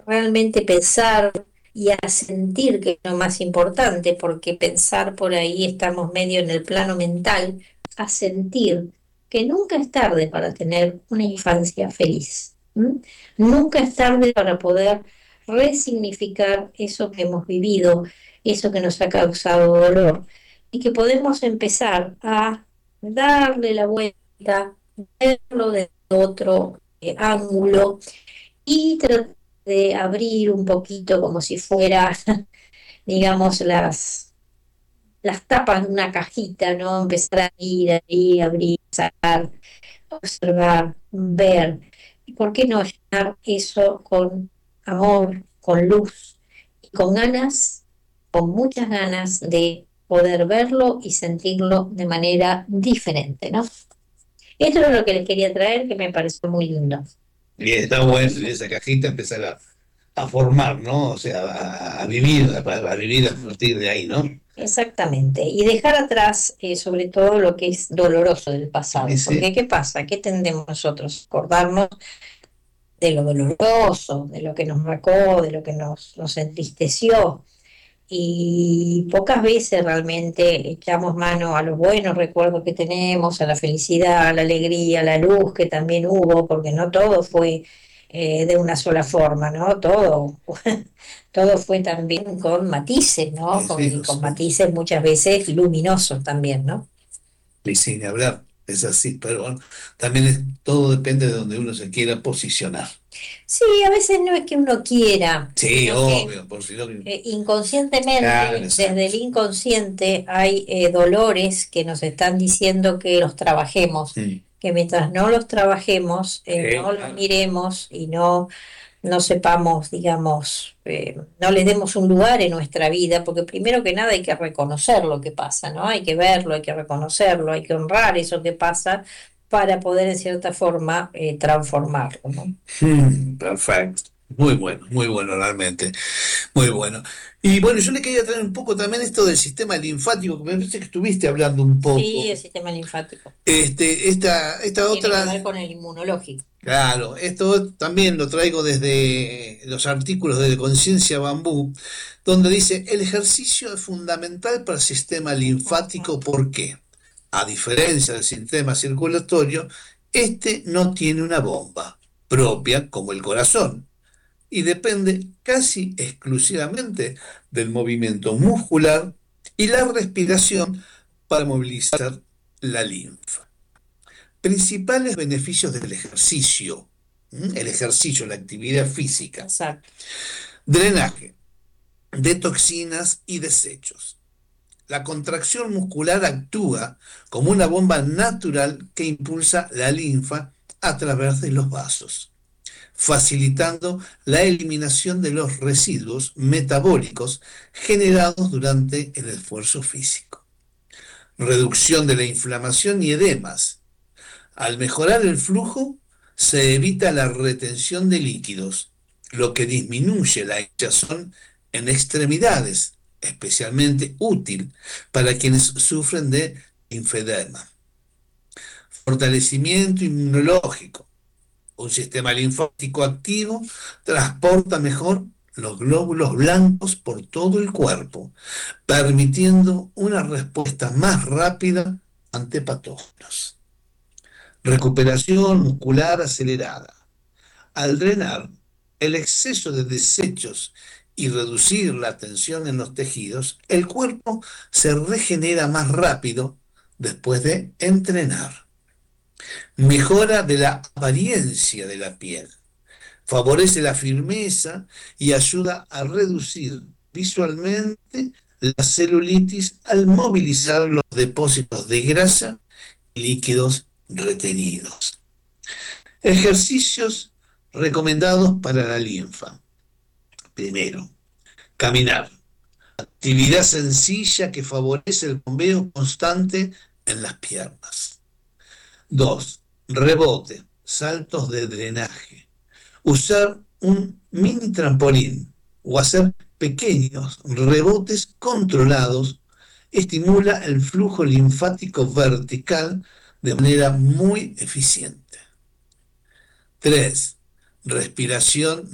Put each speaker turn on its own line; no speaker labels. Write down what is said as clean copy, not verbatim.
realmente pensar y a sentir, que es lo más importante, porque pensar por ahí estamos medio en el plano mental, a sentir que nunca es tarde para tener una infancia feliz. ¿M? Nunca es tarde para poder resignificar eso que hemos vivido, eso que nos ha causado dolor, y que podemos empezar a darle la vuelta, verlo desde otro ángulo y tratar de abrir un poquito como si fuera, digamos, las tapas de una cajita, ¿no? Empezar a ir ahí, abrir, sacar, observar, ver. ¿Y por qué no llenar eso con amor, con luz y con ganas, con muchas ganas de poder verlo y sentirlo de manera diferente, ¿no? Esto es lo que les quería traer, que me pareció muy lindo.
Y está bueno esa cajita empezar a formar, ¿no? O sea, a vivir a partir de ahí, ¿no?
Exactamente, y dejar atrás sobre todo lo que es doloroso del pasado,
Sí, sí.
porque ¿qué pasa? ¿Qué tendemos nosotros? Acordarnos de lo doloroso, de lo que nos marcó, de lo que nos entristeció, y pocas veces realmente echamos mano a los buenos recuerdos que tenemos, a la felicidad, a la alegría, a la luz que también hubo, porque no todo fue de una sola forma, ¿no? Todo, todo fue también con matices, ¿no?
Sí, sí,
Y
por
con
supuesto.
matices muchas veces luminosos también, ¿no?
Y sin hablar, es así, pero bueno, también todo depende de donde uno se quiera posicionar.
Sí, a veces no es que uno quiera,
Sí,
sino que
obvio, por si no. Claro,
inconscientemente, desde el
exacto.
inconsciente, hay dolores que nos están diciendo que los trabajemos,
Mm.
que mientras no los trabajemos, no los
Claro.
miremos y no sepamos, digamos, no les demos un lugar en nuestra vida, porque primero que nada hay que reconocer lo que pasa, ¿no? Hay que verlo, hay que reconocerlo, hay que honrar eso que pasa para poder en cierta forma transformarlo, ¿no?
Perfecto. Muy bueno realmente. Muy bueno. Y bueno, yo le quería traer un poco también esto del sistema linfático, que me parece que estuviste hablando un
Sí,
poco.
el sistema linfático.
Esta
Tiene que
otra,
ver con el inmunológico.
claro, esto también lo traigo desde los artículos de Conciencia Bambú, donde dice, el ejercicio es fundamental para el sistema linfático, ¿por qué? A diferencia del sistema circulatorio, este no tiene una bomba propia como el corazón y depende casi exclusivamente del movimiento muscular y la respiración para movilizar la linfa. Principales beneficios del ejercicio. El ejercicio, la actividad física.
Exacto.
Drenaje de toxinas y desechos. La contracción muscular actúa como una bomba natural que impulsa la linfa a través de los vasos, facilitando la eliminación de los residuos metabólicos generados durante el esfuerzo físico. Reducción de la inflamación y edemas. Al mejorar el flujo, se evita la retención de líquidos, lo que disminuye la hinchazón en extremidades, especialmente útil para quienes sufren de linfedema. Fortalecimiento inmunológico. Un sistema linfático activo transporta mejor los glóbulos blancos por todo el cuerpo, permitiendo una respuesta más rápida ante patógenos. Recuperación muscular acelerada. Al drenar el exceso de desechos y reducir la tensión en los tejidos, el cuerpo se regenera más rápido después de entrenar. Mejora de la apariencia de la piel. Favorece la firmeza y ayuda a reducir visualmente la celulitis al movilizar los depósitos de grasa y líquidos retenidos. Ejercicios recomendados para la linfa. Primero, caminar. Actividad sencilla que favorece el bombeo constante en las piernas. Dos, rebote, saltos de drenaje. Usar un mini trampolín o hacer pequeños rebotes controlados estimula el flujo linfático vertical de manera muy eficiente. Tres, respiración